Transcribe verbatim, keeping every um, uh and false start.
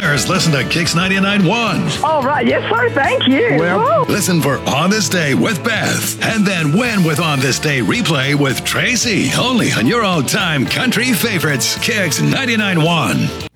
listeners, listen to Kix ninety-nine point one. All right. Yes, sir. Thank you. Well, Woo. Listen for On This Day with Beth. And then Win with On This Day replay with Tracy. Only on your all-time country favorites, Kix ninety-nine point one.